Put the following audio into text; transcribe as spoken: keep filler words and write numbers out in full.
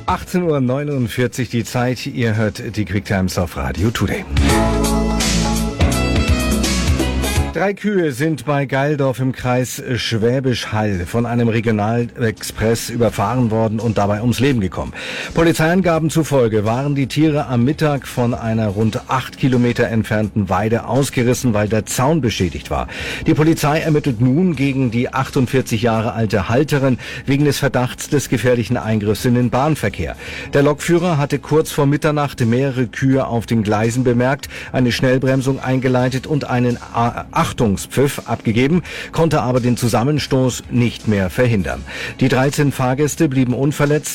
achtzehn Uhr neunundvierzig die Zeit. Ihr hört die Quick Times auf Radio Today. Drei Kühe sind bei Geildorf im Kreis Schwäbisch Hall von einem Regionalexpress überfahren worden und dabei ums Leben gekommen. Polizeiangaben zufolge waren die Tiere am Mittag von einer rund acht Kilometer entfernten Weide ausgerissen, weil der Zaun beschädigt war. Die Polizei ermittelt nun gegen die achtundvierzig Jahre alte Halterin wegen des Verdachts des gefährlichen Eingriffs in den Bahnverkehr. Der Lokführer hatte kurz vor Mitternacht mehrere Kühe auf den Gleisen bemerkt, eine Schnellbremsung eingeleitet und einen Achtungspfiff abgegeben, konnte aber den Zusammenstoß nicht mehr verhindern. Die dreizehn Fahrgäste blieben unverletzt.